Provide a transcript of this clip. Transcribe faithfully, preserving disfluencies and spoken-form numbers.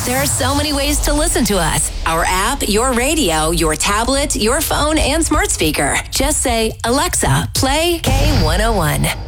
There are so many ways to listen to us. Our app, your radio, your tablet, your phone, and smart speaker. Just say, Alexa, play K one oh one.